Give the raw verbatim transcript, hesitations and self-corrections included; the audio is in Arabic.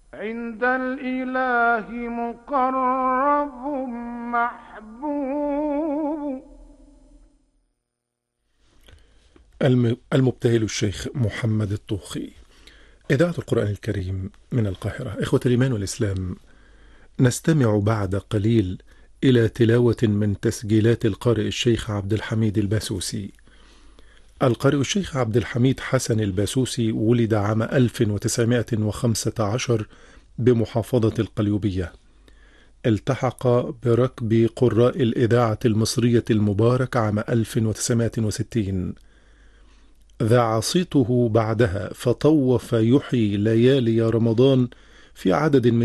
عند الإله مقرب محبوب. الم- المبتهل الشيخ محمد الطوخي. إذاعة القرآن الكريم من القاهرة. إخوة الإيمان والإسلام، نستمع بعد قليل إلى تلاوة من تسجيلات القارئ الشيخ عبد الحميد الباسوسي. القارئ الشيخ عبد الحميد حسن الباسوسي ولد عام ألف وتسعمائة وخمسة عشر بمحافظة القليوبية. التحق بركب قراء الإذاعة المصرية المبارك عام ألف وتسعمائة وستين. ذاع صيته بعدها فطوف يحيي ليالي رمضان في عدد من